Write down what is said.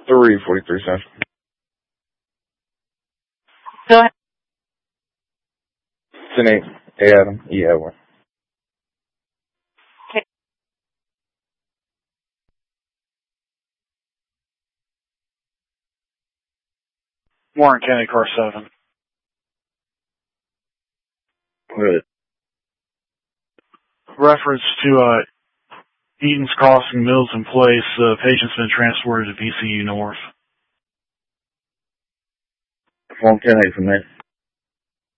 343 Central. Go ahead. 10-8, A. Adam, E. Edward. Okay. Warren County, car 7. Good. Reference to Eaton's Crossing, Mills in Place. The patient's been transported to VCU North. Form 10-8 from there.